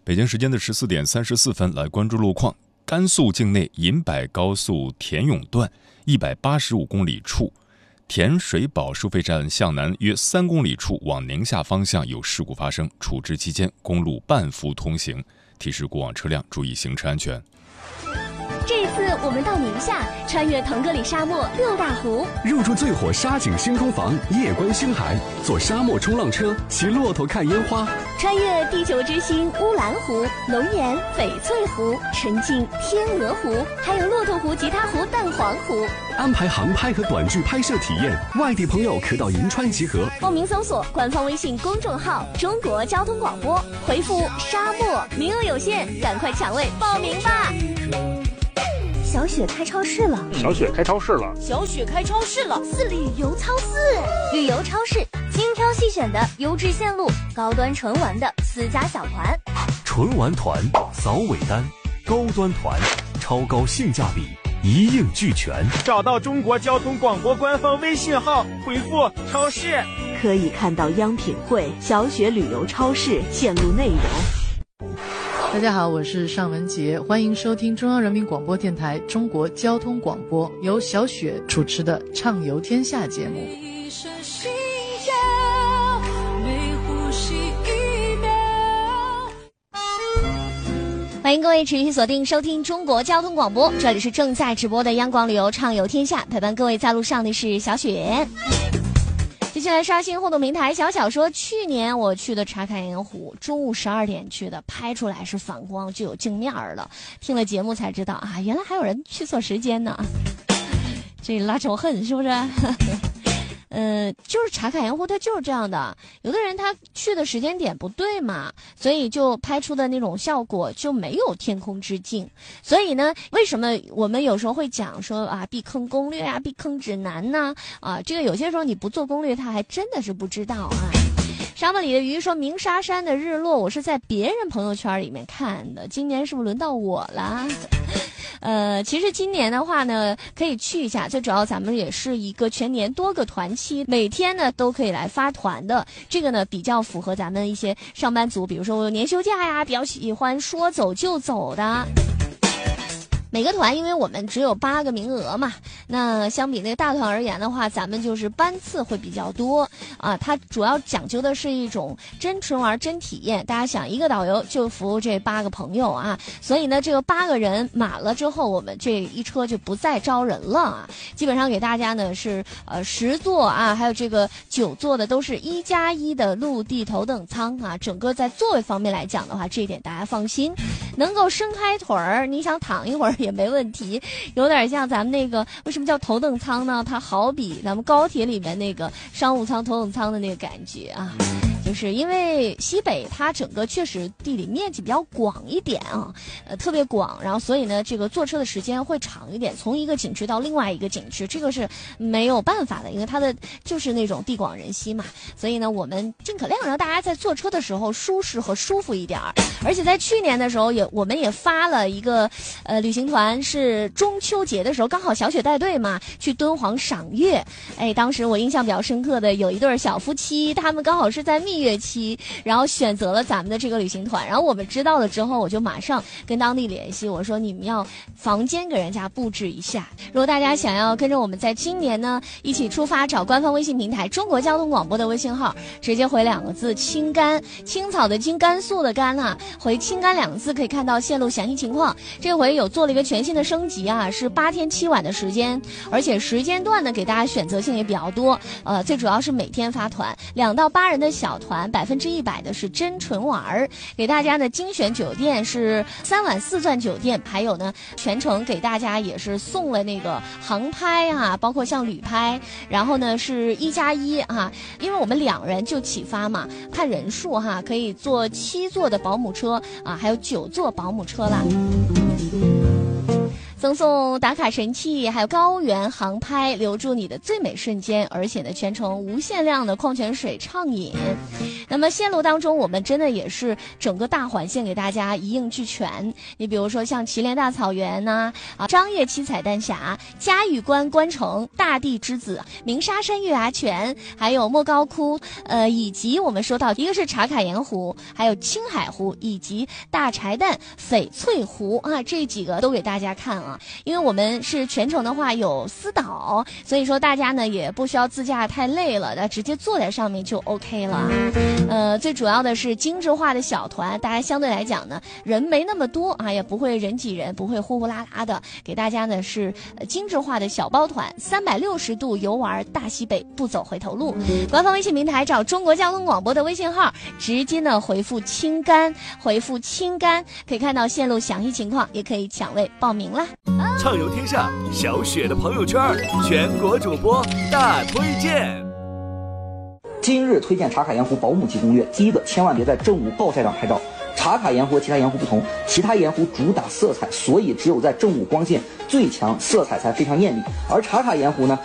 北京时间的14点34分，来关注路况。甘肃境内银柏高速田永段185公里处田水堡收费站向南约3公里处往宁夏方向有事故发生，处置期间公路半幅通行，提示过往车辆注意行车安全。 这一次我们到宁夏，穿越腾格里沙漠6大湖， 入住最火沙景星空房，夜观星海，坐沙漠冲浪车，骑骆驼看烟花， 穿越地球之星乌兰湖、龙岩、翡翠湖、纯净天鹅湖，还有骆驼湖、吉他湖、蛋黄湖。 安排航拍和短剧拍摄体验，外地朋友可到银川集合。 报名搜索官方微信公众号中国交通广播，回复沙漠，名额有限，赶快抢位报名吧。小雪开超市了， 小雪开超市了， 小雪开超市了。 旅游超市，旅游超市，精挑细选的优质线路，高端纯玩的私家小团， 纯玩团扫尾单，高端团超高性价比，一应俱全。 找到中国交通广播官方微信号，回复超市， 可以看到央品汇、小雪旅游超市线路内容。 大家好，我是尚文杰，欢迎收听中央人民广播电台中国交通广播，由小雪主持的《畅游天下》节目。 欢迎各位持续锁定收听中国交通广播，这里是正在直播的央广旅游畅游天下，陪伴各位在路上的是小雪。接下来刷新互动平台，小小说，去年我去的茶卡盐湖，中午12点去的，拍出来是反光就有镜面了，听了节目才知道啊，原来还有人去错时间呢，这拉仇恨是不是？就是茶卡盐湖它就是这样的，有的人他去的时间点不对嘛，所以就拍出的那种效果就没有天空之镜。所以呢，为什么我们有时候会讲说啊，避坑攻略啊，避坑指南呢？啊，这个有些时候你不做攻略，他还真的是不知道啊。沙漠里的鱼说，鸣沙山的日落我是在别人朋友圈里面看的，今年是不是轮到我了？其实今年的话呢，可以去一下，最主要咱们也是一个全年多个团期，每天呢都可以来发团的，这个呢比较符合咱们一些上班族，比如说年休假呀，比较喜欢说走就走的。每个团因为我们只有8个名额嘛，那相比那个大团而言的话，咱们就是班次会比较多啊。它主要讲究的是一种真纯玩真体验，大家想一个导游就服务这8个朋友啊，所以呢这个8个人满了之后，我们这一车就不再招人了啊。基本上给大家呢是10座啊，还有这个9座的都是1+1的陆地头等舱啊，整个在座位方面来讲的话，这一点大家放心，能够伸开腿儿，你想躺一会儿也没问题，有点像咱们那个为什么叫头等舱呢？它好比咱们高铁里面那个商务舱、头等舱的那个感觉啊。就是因为西北它整个确实地理面积比较广一点啊，特别广，然后所以呢这个坐车的时间会长一点，从一个景区到另外一个景区，这个是没有办法的，因为它的就是那种地广人稀嘛，所以呢我们尽可量让大家在坐车的时候舒适和舒服一点。而且在去年的时候我们也发了一个旅行团，是中秋节的时候刚好小雪带队嘛，去敦煌赏月。当时我印象比较深刻的有一对小夫妻，他们刚好是在蜜月期，然后选择了咱们的这个旅行团，然后我们知道了之后，我就马上跟当地联系，我说你们要房间给人家布置一下。如果大家想要跟着我们在今年呢一起出发，找官方微信平台中国交通广播的微信号，直接回2个字青甘，青草的青，甘肃的甘啊，回青甘2个字可以看到线路详细情况。这回有做了一个全新的升级啊，是8天7晚的时间，而且时间段呢给大家选择性也比较多，最主要是每天发团，2到8人的小团100%的是真纯玩，给大家的精选酒店是3晚4钻酒店，还有呢全程给大家也是送了那个航拍啊，包括像旅拍，然后呢是1+1啊，因为我们2人就起发嘛，看人数哈，可以坐7座的保姆车啊，还有9座保姆车啦。赠送打卡神器，还有高原航拍，留住你的最美瞬间，而且呢全程无限量的矿泉水畅饮。 那么线路当中，我们真的也是整个大环线给大家一应俱全。你比如说像祁连大草原呐、张掖七彩丹霞、嘉峪关关城、大地之子、鸣沙山月牙泉，还有莫高窟，以及我们说到一个是茶卡盐湖，还有青海湖，以及大柴旦翡翠湖啊，这几个都给大家看啊。因为我们是全程的话有私导，所以说大家呢也不需要自驾太累了，那直接坐在上面就 OK 了。最主要的是精致化的小团，大家相对来讲呢人没那么多啊，也不会人挤人，不会呼呼啦啦的，给大家呢是精致化的小包团，360度游玩大西北，不走回头路。官方微信平台找中国交通广播的微信号，直接呢回复青柑，回复青柑可以看到线路详细情况，也可以抢位报名啦。 畅游天下，小雪的朋友圈，全国主播大推荐。 今日推荐茶卡盐湖保姆级攻略。第一个，千万别在正午暴晒上拍照。茶卡盐湖和其他盐湖不同，其他盐湖主打色彩，所以只有在正午光线最强，色彩才非常艳丽。而茶卡盐湖呢，